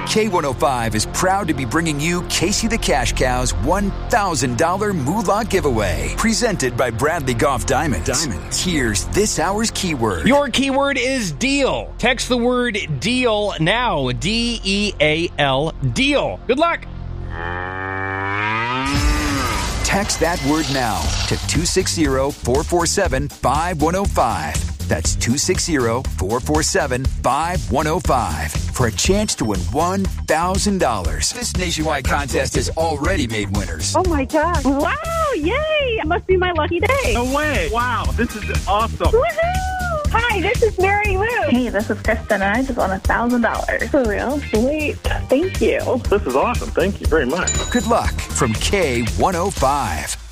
K105 is proud to be bringing you Casey the Cash Cow's $1,000 Moolah giveaway. Presented by Bradley Golf Diamonds. Here's this hour's keyword. Your keyword is deal. Text the word deal now. D-E-A-L. Deal. Good luck. Text that word now to 260-447-5105. That's 260-447-5105 for a chance to win $1,000. This nationwide contest has already made winners. Oh my gosh. Wow, yay. It must be my lucky day. No way. Wow, this is awesome. Woohoo! Hi, this is Mary Lou. Hey, this is Kristen, and I just won $1,000. For real? Sweet. Thank you. This is awesome. Thank you very much. Good luck from K105.